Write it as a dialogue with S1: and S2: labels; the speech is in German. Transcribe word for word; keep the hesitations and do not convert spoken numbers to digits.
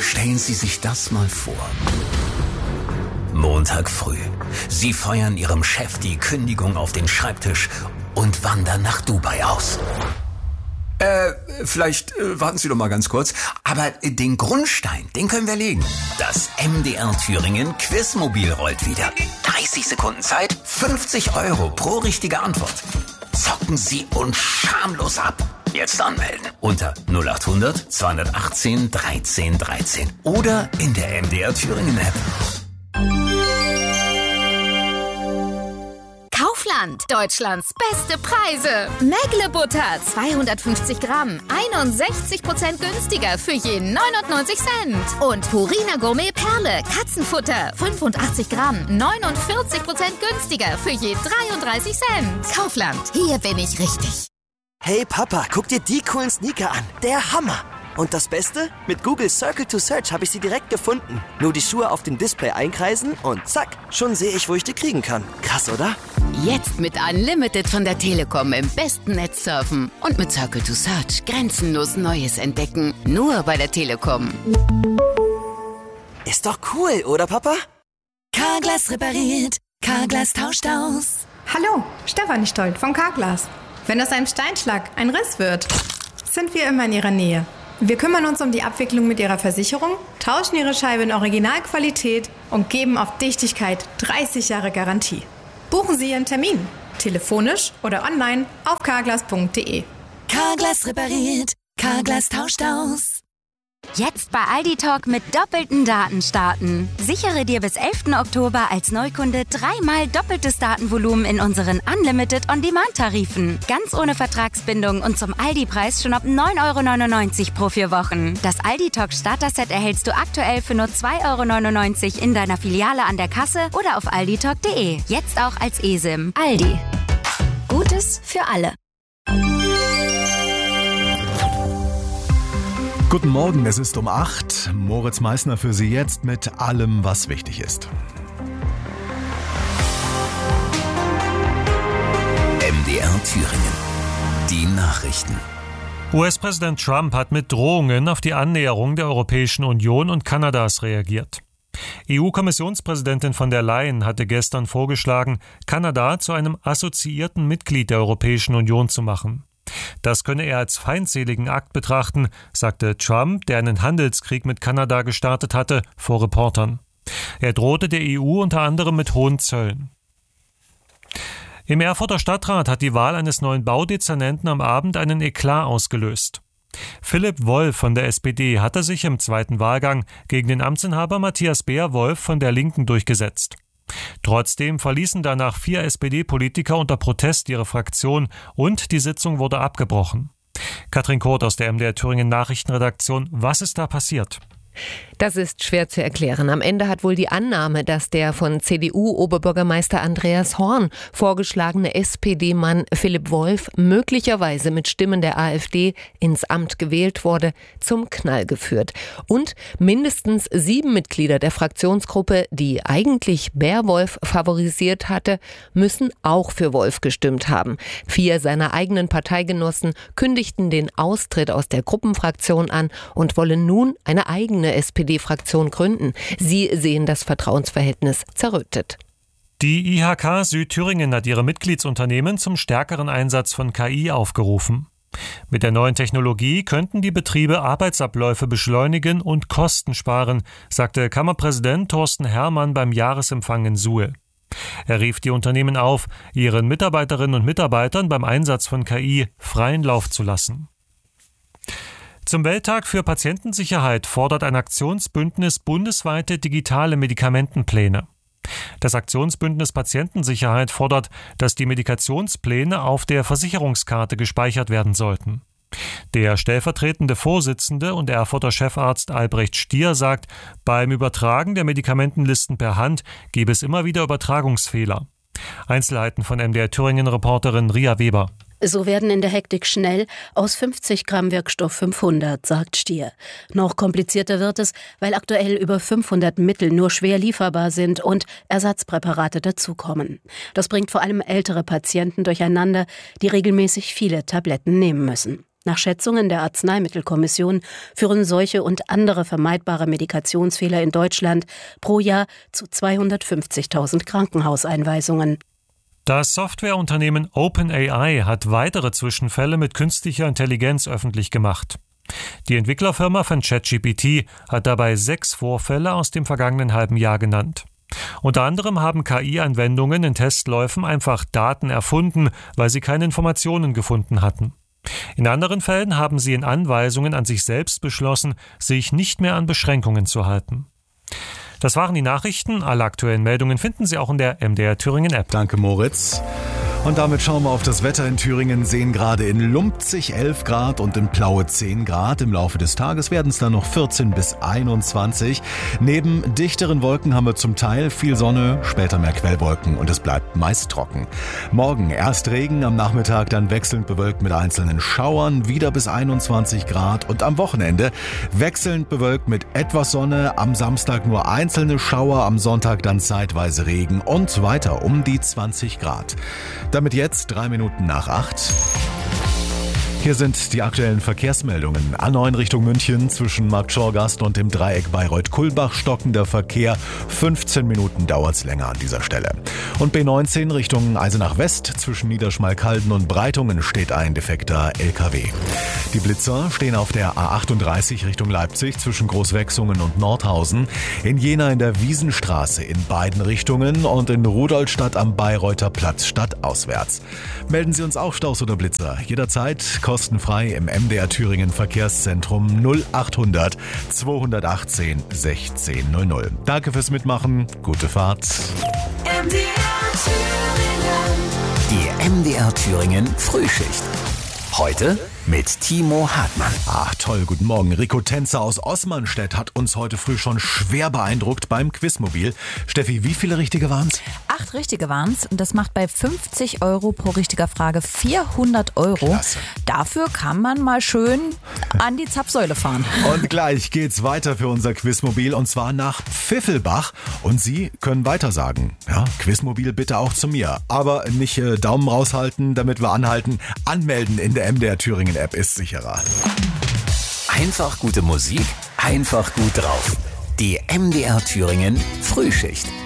S1: Stellen Sie sich das mal vor. Montag früh. Sie feuern Ihrem Chef die Kündigung auf den Schreibtisch und wandern nach Dubai aus. Äh, vielleicht äh, warten Sie doch mal ganz kurz. Aber äh, den Grundstein, den können wir legen. Das M D R Thüringen Quizmobil rollt wieder. dreißig Sekunden Zeit, fünfzig Euro pro richtige Antwort. Zocken Sie uns schamlos ab. Jetzt anmelden unter null acht hundert zweihundertachtzehn dreizehn dreizehn oder in der M D R Thüringen App.
S2: Kaufland, Deutschlands beste Preise. Mägle Butter, zweihundertfünfzig Gramm, einundsechzig Prozent günstiger für je neunundneunzig Cent. Und Purina Gourmet Perle, Katzenfutter, fünfundachtzig Gramm, neunundvierzig Prozent günstiger für je dreiunddreißig Cent. Kaufland, hier bin ich richtig.
S3: Hey Papa, guck dir die coolen Sneaker an. Der Hammer. Und das Beste? Mit Google Circle to Search habe ich sie direkt gefunden. Nur die Schuhe auf dem Display einkreisen und zack, schon sehe ich, wo ich die kriegen kann. Krass, oder?
S4: Jetzt mit Unlimited von der Telekom im besten Netz surfen. Und mit Circle to Search grenzenlos Neues entdecken. Nur bei der Telekom.
S3: Ist doch cool, oder Papa?
S5: Carglass repariert. Carglass tauscht aus.
S6: Hallo, Stefanie Stolt von Carglass. Wenn aus einem Steinschlag ein Riss wird, sind wir immer in Ihrer Nähe. Wir kümmern uns um die Abwicklung mit Ihrer Versicherung, tauschen Ihre Scheibe in Originalqualität und geben auf Dichtigkeit dreißig Jahre Garantie. Buchen Sie Ihren Termin, telefonisch oder online auf carglass punkt de.
S5: Carglass repariert. Carglass tauscht aus.
S7: Jetzt bei Aldi Talk mit doppelten Daten starten. Sichere dir bis elften Oktober als Neukunde dreimal doppeltes Datenvolumen in unseren Unlimited On-Demand-Tarifen. Ganz ohne Vertragsbindung und zum Aldi-Preis schon ab neun Euro neunundneunzig pro vier Wochen. Das Aldi Talk Starter-Set erhältst du aktuell für nur zwei Euro neunundneunzig in deiner Filiale an der Kasse oder auf aldi talk punkt de. Jetzt auch als eSIM. Aldi. Gutes für alle.
S8: Guten Morgen, es ist um acht. Moritz Meissner für Sie jetzt mit allem, was wichtig ist.
S1: M D R Thüringen. Die Nachrichten.
S9: U S-Präsident Trump hat mit Drohungen auf die Annäherung der Europäischen Union und Kanadas reagiert. E U-Kommissionspräsidentin von der Leyen hatte gestern vorgeschlagen, Kanada zu einem assoziierten Mitglied der Europäischen Union zu machen. Das könne er als feindseligen Akt betrachten, sagte Trump, der einen Handelskrieg mit Kanada gestartet hatte, vor Reportern. Er drohte der E U unter anderem mit hohen Zöllen. Im Erfurter Stadtrat hat die Wahl eines neuen Baudezernenten am Abend einen Eklat ausgelöst. Philipp Wolf von der S P D hatte sich im zweiten Wahlgang gegen den Amtsinhaber Matthias Beer-Wolf von der Linken durchgesetzt. Trotzdem verließen danach vier S P D-Politiker unter Protest ihre Fraktion und die Sitzung wurde abgebrochen. Katrin Kurt aus der M D R Thüringen Nachrichtenredaktion. Was ist da passiert?
S10: Das ist schwer zu erklären. Am Ende hat wohl die Annahme, dass der von C D U-Oberbürgermeister Andreas Horn vorgeschlagene S P D-Mann Philipp Wolf möglicherweise mit Stimmen der AfD ins Amt gewählt wurde, zum Knall geführt. Und mindestens sieben Mitglieder der Fraktionsgruppe, die eigentlich Bär-Wolf favorisiert hatte, müssen auch für Wolf gestimmt haben. Vier seiner eigenen Parteigenossen kündigten den Austritt aus der Gruppenfraktion an und wollen nun eine eigene S P D-Fraktion gründen. Sie sehen das Vertrauensverhältnis zerrüttet.
S9: Die I H K Südthüringen hat ihre Mitgliedsunternehmen zum stärkeren Einsatz von K I aufgerufen. Mit der neuen Technologie könnten die Betriebe Arbeitsabläufe beschleunigen und Kosten sparen, sagte Kammerpräsident Thorsten Herrmann beim Jahresempfang in Suhl. Er rief die Unternehmen auf, ihren Mitarbeiterinnen und Mitarbeitern beim Einsatz von K I freien Lauf zu lassen. Zum Welttag für Patientensicherheit fordert ein Aktionsbündnis bundesweite digitale Medikamentenpläne. Das Aktionsbündnis Patientensicherheit fordert, dass die Medikationspläne auf der Versicherungskarte gespeichert werden sollten. Der stellvertretende Vorsitzende und Erfurter Chefarzt Albrecht Stier sagt, beim Übertragen der Medikamentenlisten per Hand gebe es immer wieder Übertragungsfehler. Einzelheiten von M D R Thüringen-Reporterin Ria Weber.
S11: So werden in der Hektik schnell aus fünfzig Gramm Wirkstoff fünfhundert, sagt Stier. Noch komplizierter wird es, weil aktuell über fünfhundert Mittel nur schwer lieferbar sind und Ersatzpräparate dazukommen. Das bringt vor allem ältere Patienten durcheinander, die regelmäßig viele Tabletten nehmen müssen. Nach Schätzungen der Arzneimittelkommission führen solche und andere vermeidbare Medikationsfehler in Deutschland pro Jahr zu zweihundertfünfzigtausend Krankenhauseinweisungen.
S9: Das Softwareunternehmen OpenAI hat weitere Zwischenfälle mit künstlicher Intelligenz öffentlich gemacht. Die Entwicklerfirma von ChatGPT hat dabei sechs Vorfälle aus dem vergangenen halben Jahr genannt. Unter anderem haben K I-Anwendungen in Testläufen einfach Daten erfunden, weil sie keine Informationen gefunden hatten. In anderen Fällen haben sie in Anweisungen an sich selbst beschlossen, sich nicht mehr an Beschränkungen zu halten. Das waren die Nachrichten. Alle aktuellen Meldungen finden Sie auch in der M D R Thüringen App.
S8: Danke, Moritz. Und damit schauen wir auf das Wetter in Thüringen, sehen gerade in Lumpzig elf Grad und in Plaue zehn Grad. Im Laufe des Tages werden es dann noch vierzehn bis einundzwanzig. Neben dichteren Wolken haben wir zum Teil viel Sonne, später mehr Quellwolken und es bleibt meist trocken. Morgen erst Regen, am Nachmittag dann wechselnd bewölkt mit einzelnen Schauern, wieder bis einundzwanzig Grad. Und am Wochenende wechselnd bewölkt mit etwas Sonne, am Samstag nur einzelne Schauer, am Sonntag dann zeitweise Regen und weiter um die zwanzig Grad. Damit jetzt drei Minuten nach acht. Hier sind die aktuellen Verkehrsmeldungen. A neun Richtung München zwischen Marktschorgast und dem Dreieck Bayreuth-Kulmbach stockender Verkehr. fünfzehn Minuten dauert's länger an dieser Stelle. Und B neunzehn Richtung Eisenach West zwischen Niederschmalkalden und Breitungen steht ein defekter L K W. Die Blitzer stehen auf der A achtunddreißig Richtung Leipzig zwischen Großwechsungen und Nordhausen. In Jena in der Wiesenstraße in beiden Richtungen und in Rudolstadt am Bayreuther Platz stadtauswärts. Melden Sie uns auch Staus oder Blitzer. Jederzeit kostenfrei im M D R Thüringen Verkehrszentrum null achthundert zweihundertachtzehn sechzehn null null. Danke fürs Mitmachen. Gute Fahrt.
S5: M D R Thüringen.
S1: Die M D R Thüringen Frühschicht. Heute mit Timo Hartmann.
S8: Ach toll, guten Morgen. Rico Tänzer aus Osmanstedt hat uns heute früh schon schwer beeindruckt beim Quizmobil. Steffi, wie viele richtige waren's?
S12: Acht richtige waren's und das macht bei fünfzig Euro pro richtiger Frage vierhundert Euro.
S8: Klasse.
S12: Dafür kann man mal schön an die Zapfsäule fahren.
S8: Und gleich geht's weiter für unser Quizmobil und zwar nach Pfiffelbach. Und Sie können weitersagen. Ja, Quizmobil bitte auch zu mir. Aber nicht äh, Daumen raushalten, damit wir anhalten. Anmelden in der M D R Thüringen App ist sicherer.
S1: Einfach gute Musik, einfach gut drauf. Die M D R Thüringen Frühschicht.